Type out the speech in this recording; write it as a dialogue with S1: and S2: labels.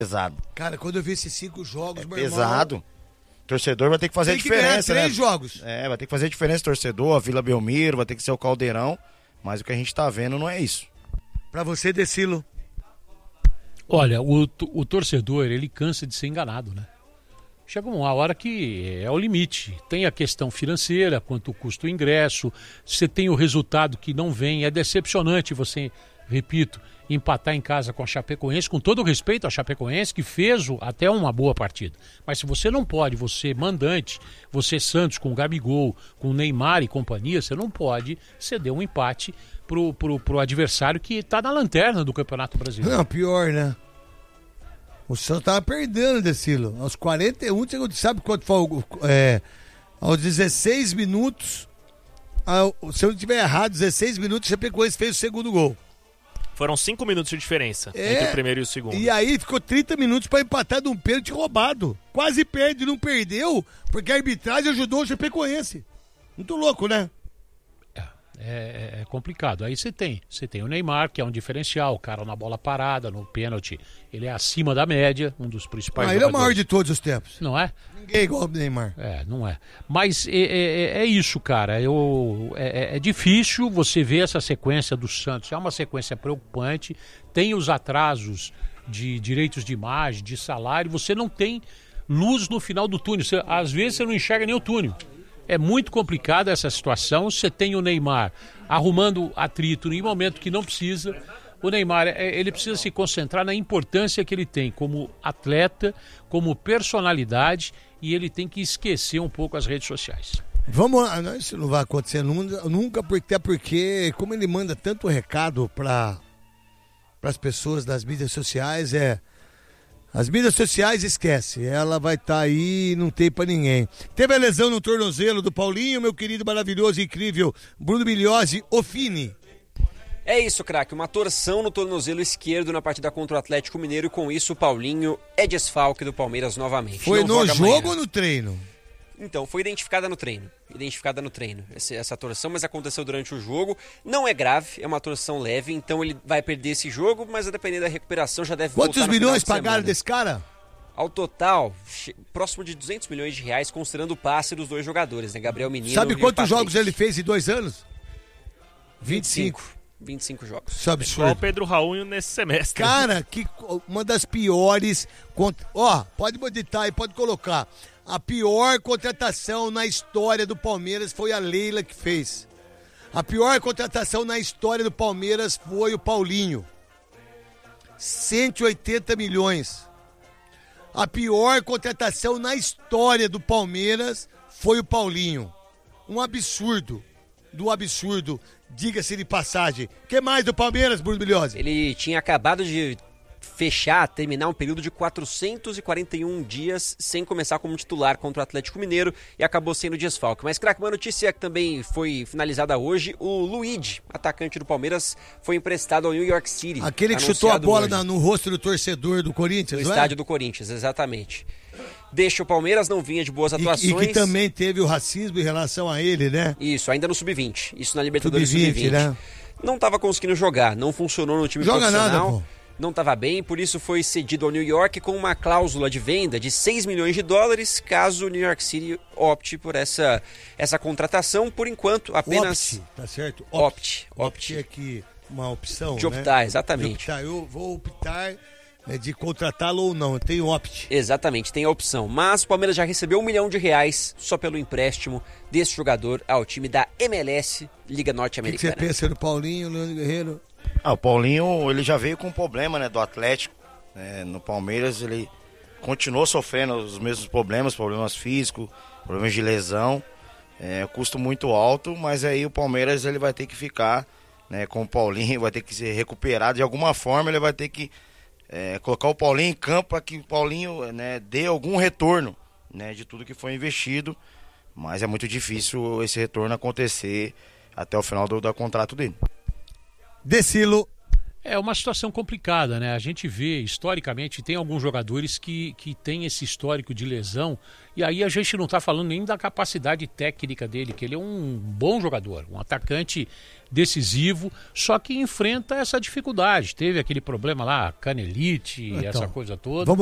S1: Pesado.
S2: Cara, quando eu vi esses 5 jogos, meu
S1: pesado.
S2: irmão...
S1: O torcedor vai ter que fazer a diferença,
S2: ganhar 3
S1: né?
S2: jogos.
S1: Vai ter que fazer a diferença, torcedor, a Vila Belmiro, vai ter que ser o Caldeirão, mas o que a gente tá vendo não é isso.
S2: Pra você, Decilo.
S3: Olha, o torcedor, ele cansa de ser enganado, né? Chega uma hora que é o limite. Tem a questão financeira, quanto custa o ingresso, você tem o resultado que não vem, é decepcionante você, repito, empatar em casa com a Chapecoense, com todo o respeito à Chapecoense, que fez até uma boa partida. Mas se você não pode, você mandante, você Santos com o Gabigol, com o Neymar e companhia, você não pode ceder um empate pro adversário que está na lanterna do Campeonato Brasileiro.
S2: Não, pior, né? O Santos tava perdendo, Decilo. Aos 41 segundos, sabe quanto foi? Aos 16 minutos, se eu não estiver errado, 16 minutos, o Chapecoense fez o segundo gol.
S4: Foram 5 minutos de diferença entre o primeiro e o segundo.
S2: E aí ficou 30 minutos pra empatar de um pênalti roubado. Quase perde, não perdeu, porque a arbitragem ajudou o Chapecoense. Muito louco, né?
S3: É complicado. Aí você tem o Neymar, que é um diferencial, o cara na bola parada, no pênalti, ele é acima da média, um dos principais
S2: ele é o maior de todos os tempos.
S3: Não é?
S2: Ninguém é igual ao Neymar.
S3: Não é. Mas é isso, cara. É difícil você ver essa sequência do Santos. É uma sequência preocupante. Tem os atrasos de direitos de imagem, de salário. Você não tem luz no final do túnel. Às vezes você não enxerga nem o túnel. É muito complicada essa situação. Você tem o Neymar arrumando atrito em momento que não precisa. O Neymar, ele precisa se concentrar na importância que ele tem como atleta, como personalidade, e ele tem que esquecer um pouco as redes sociais.
S2: Vamos lá, não, isso não vai acontecer nunca, até porque como ele manda tanto recado para as pessoas das mídias sociais, as mídias sociais esquece, ela vai estar aí e não tem pra ninguém. Teve a lesão no tornozelo do Paulinho, meu querido, maravilhoso e incrível Bruno Migliozzi, Ofini.
S5: É isso, craque, uma torção no tornozelo esquerdo na partida contra o Atlético Mineiro e com isso o Paulinho é desfalque do Palmeiras novamente.
S2: Foi no jogo ou no treino?
S5: Então, foi identificada no treino, essa torção, mas aconteceu durante o jogo, não é grave, é uma torção leve, então ele vai perder esse jogo, mas a depender da recuperação já deve voltar.
S2: Quantos milhões pagaram desse cara?
S5: Ao total, próximo de 200 milhões de reais, considerando o passe dos dois jogadores, né, Gabriel Menino.
S2: Sabe quantos jogos ele fez em 2 anos?
S5: 25 jogos.
S2: Isso é absurdo.
S4: Igual o Pedro Raul nesse semestre.
S2: Cara, uma das piores... pode moditar e pode colocar. A pior contratação na história do Palmeiras foi a Leila que fez. A pior contratação na história do Palmeiras foi o Paulinho. 180 milhões. A pior contratação na história do Palmeiras foi o Paulinho. Um absurdo. Do absurdo, diga-se de passagem. O que mais do Palmeiras, Bruno Migliozzi?
S5: Ele tinha acabado de terminar um período de 441 dias sem começar como titular contra o Atlético Mineiro e acabou sendo desfalque. Mas, craque, uma notícia que também foi finalizada hoje, o Luigi, atacante do Palmeiras, foi emprestado ao New York City.
S2: Aquele que chutou a bola no rosto do torcedor do Corinthians,
S5: no estádio do Corinthians, exatamente. Deixa o Palmeiras, não vinha de boas atuações.
S2: E que também teve o racismo em relação a ele, né?
S5: Isso, ainda no Sub-20. Isso na Libertadores Sub-20.
S2: Né?
S5: Não estava conseguindo jogar, não funcionou no time profissional.
S2: Nada, pô.
S5: Não estava bem, por isso foi cedido ao New York com uma cláusula de venda de $6 milhões, caso o New York City opte por essa contratação. Por enquanto, apenas...
S2: Opte, tá certo?
S5: Opte
S2: é aqui uma opção,
S5: de optar, né? Exatamente.
S2: De optar. Eu vou optar de contratá-lo ou não, eu tenho opt.
S5: Exatamente, tem a opção. Mas o Palmeiras já recebeu R$1 milhão só pelo empréstimo desse jogador ao time da MLS, Liga Norte-Americana.
S2: O que você pensa do Paulinho, Leandro Guerreiro?
S1: O Paulinho, ele já veio com um problema, né, do Atlético. No Palmeiras, ele continuou sofrendo os mesmos problemas físicos, problemas de lesão, custo muito alto, mas aí o Palmeiras ele vai ter que ficar, né, com o Paulinho, vai ter que se recuperar de alguma forma, ele vai ter que colocar o Paulinho em campo para que o Paulinho, né, dê algum retorno, né, de tudo que foi investido, mas é muito difícil esse retorno acontecer até o final do contrato dele.
S2: Decilo.
S3: É uma situação complicada, né? A gente vê, historicamente, tem alguns jogadores que têm esse histórico de lesão, e aí a gente não está falando nem da capacidade técnica dele, que ele é um bom jogador, um atacante decisivo, só que enfrenta essa dificuldade. Teve aquele problema lá, canelite,
S2: Então,
S3: essa coisa toda.
S2: Vamos